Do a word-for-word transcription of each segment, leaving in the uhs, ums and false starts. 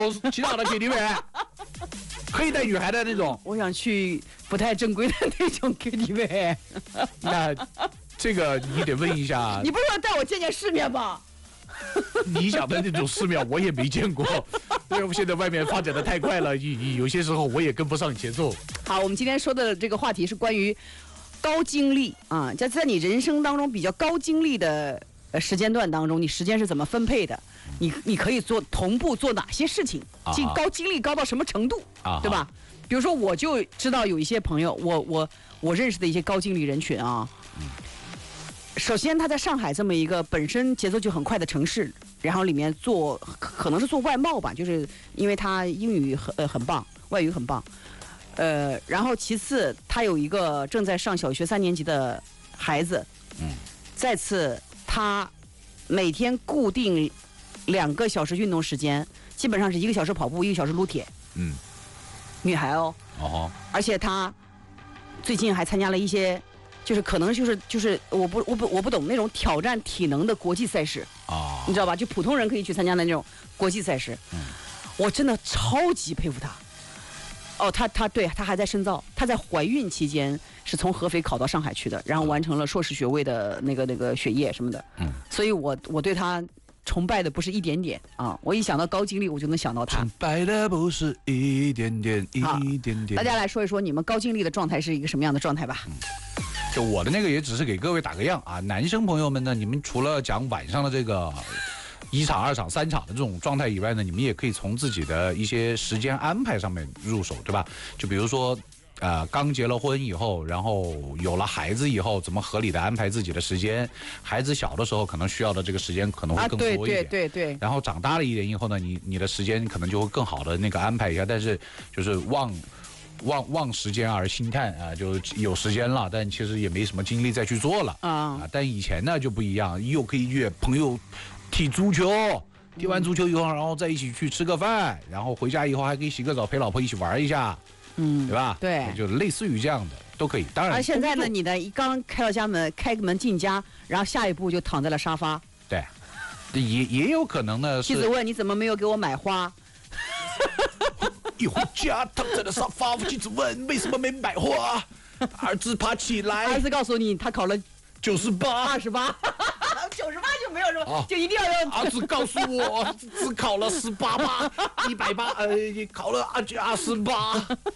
其他的 K T V， 可以带女孩的那种。 我想去不太正规的那种 K T V。 那这个你得问一下， 你不是要带我见见世面吗？ 你想的那种世面我也没见过，因为现在外面发展的太快了，有些时候我也跟不上节奏。 好，我们今天说的这个话题是关于高精力啊，在在你人生当中比较高精力的呃时间段当中，你时间是怎么分配的？你你可以做同步做哪些事情？精高精力高到什么程度？啊，对吧？比如说，我就知道有一些朋友，我我我认识的一些高精力人群啊。嗯。首先，他在上海这么一个本身节奏就很快的城市，然后里面做可能是做外贸吧，就是因为他英语很呃很棒，外语很棒，呃，然后其次他有一个正在上小学三年级的孩子，嗯，再次他每天固定两个小时运动时间，基本上是一个小时跑步，一个小时撸铁，嗯，女孩哦，哦，而且他最近还参加了一些。就是可能就是就是我不我不我不懂那种挑战体能的国际赛事啊，你知道吧？就普通人可以去参加的那种国际赛事。嗯，我真的超级佩服他。哦，他他对他还在深造，他在怀孕期间是从合肥考到上海去的，然后完成了硕士学位的那个那个学业什么的。嗯，所以我我对他崇拜的不是一点点啊！我一想到高精力，我就能想到他。 崇拜的不是一点点一点点。 大家来说一说你们高精力的状态是一个什么样的状态吧？嗯， 就我的那个也只是给各位打个样啊，男生朋友们呢，你们除了讲晚上的这个一场、二场、三场的这种状态以外呢，你们也可以从自己的一些时间安排上面入手，对吧？就比如说，呃，刚结了婚以后，然后有了孩子以后，怎么合理的安排自己的时间？孩子小的时候可能需要的这个时间可能会更多一点，啊、对对对对。 然后长大了一点以后呢，你你的时间可能就会更好的那个安排一下，但是就是忘。忘忘时间而心叹啊，就有时间了，但其实也没什么精力再去做了啊。但以前呢就不一样，又可以约朋友踢足球，踢完足球以后，然后再一起去吃个饭，然后回家以后还可以洗个澡，陪老婆一起玩一下，嗯，对吧？ 对， 就类似于这样的都可以。当然， 而现在呢，你的刚开到家门，开门进家，然后下一步就躺在了沙发。 对，也也有可能呢。 妻子问你怎么没有给我买花？ 一回家躺在了沙发，妻子问为什么没买花？儿子爬起来， 儿子告诉你他考了九十八， 二十八，九十八就没有什么，啊、就一定要用。 儿子告诉我只考了十八八，一百八，呃，考了二二十八。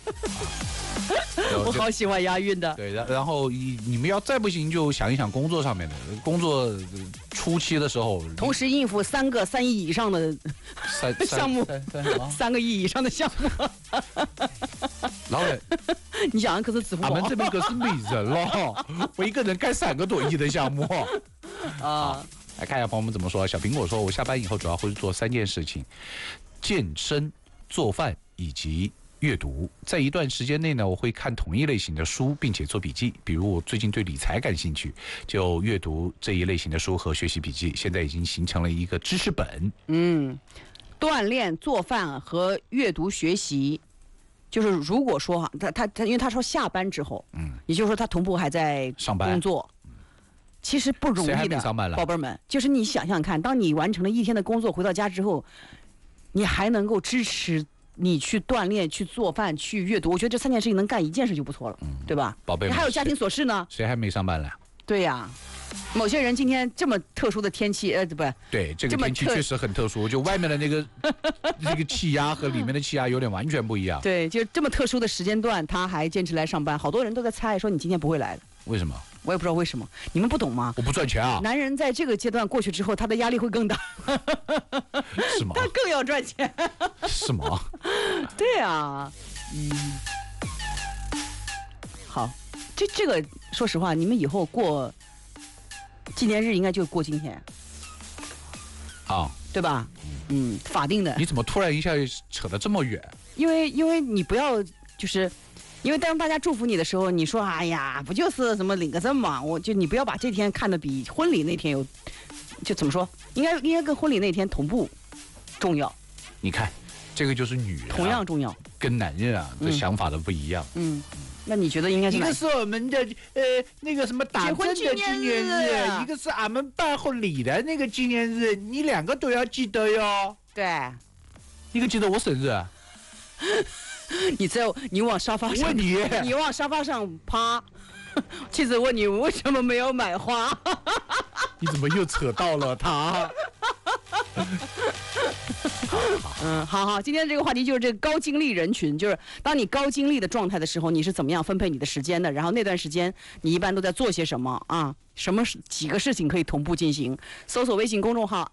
我好喜欢押韵的。 对，然然后你们要再不行就想一想工作上面的，工作初期的时候， 同时应付三个三亿以上的三项目，三, 三个亿以上的项目。 老人， 你想可是支付宝？ 俺们这边可是没人了，我一个人干三个多亿的项目啊！来看一下朋友们怎么说。小苹果说，我下班以后主要会做三件事情：健身、做饭以及阅读。在一段时间内呢，我会看同一类型的书，并且做笔记。比如我最近对理财感兴趣，就阅读这一类型的书和学习笔记。现在已经形成了一个知识本。 嗯，锻炼、做饭和阅读学习，就是如果说哈，他他他，因为他说下班之后，嗯，也就是说他同步还在上班工作。其实不容易的，宝贝们，就是你想想看，当你完成了一天的工作，回到家之后，你还能够支持你去锻炼、去做饭、去阅读，我觉得这三件事情能干一件事就不错了，嗯、对吧？ 宝贝们， 还有家庭琐事呢， 谁还没上班了？ 对呀、啊，某些人今天这么特殊的天气，呃，不， 对，这个天气确实很特殊，就外面的那个这个气压和里面的气压有点完全不一样。 对，就这么特殊的时间段，他还坚持来上班，好多人都在猜说你今天不会来的。 为什么？ 我也不知道为什么，你们不懂吗？ 我不赚钱啊！ 男人在这个阶段过去之后，他的压力会更大， 是吗？ 他更要赚钱， 是吗？ 对啊，嗯，好，这这个说实话，你们以后过纪念日应该就过今天啊， 对吧？嗯，法定的。 你怎么突然一下扯得这么远？ 因为因为你不要就是。因为当大家祝福你的时候，你说哎呀，不就是什么领个证嘛？我就你不要把这天看得比婚礼那天有，就怎么说？应该应该跟婚礼那天同步重要。 你看，这个就是女人、啊、 同样重要， 跟男人啊的、嗯、想法都不一样。 嗯，那你觉得应该是哪？ 一个是我们的呃那个什么打针的纪念日，一个是俺们办婚礼的那个纪念日，你两个都要记得哟。 对。 你可记得我生日啊？ 你在你往沙发上， 问你， 你往沙发上趴。妻子问你为什么没有买花？ 你怎么又扯到了他？ 嗯，好好，今天这个话题就是这个高精力人群，就是当你高精力的状态的时候，你是怎么样分配你的时间的？然后那段时间你一般都在做些什么啊？什么几个事情可以同步进行？搜索微信公众号